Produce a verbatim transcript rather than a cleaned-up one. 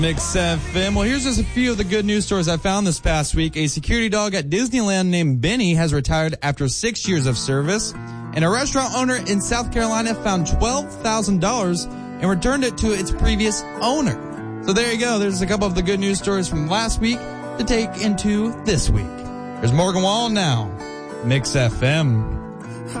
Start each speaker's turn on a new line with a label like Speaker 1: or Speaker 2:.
Speaker 1: Mix F M. Well, here's just a few of the good news stories I found this past week. A security dog at Disneyland named Benny has retired after six years of service. And a restaurant owner in South Carolina found twelve thousand dollars and returned it to its previous owner. So there you go. There's a couple of the good news stories from last week to take into this week. There's Morgan Wallen now. Mix F M.